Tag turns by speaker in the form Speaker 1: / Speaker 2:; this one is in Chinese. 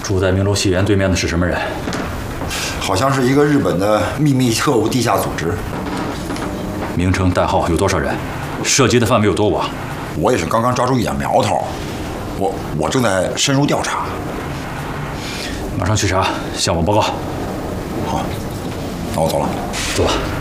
Speaker 1: 住在明楼戏园对面的是什么人？
Speaker 2: 好像是一个日本的秘密特务地下组织。
Speaker 1: 名称、代号有多少人？涉及的范围有多广？
Speaker 2: 我也是刚刚抓住一点苗头，我正在深入调查。
Speaker 1: 马上去查，向我报告。
Speaker 2: 好，那我走了。
Speaker 1: 走吧。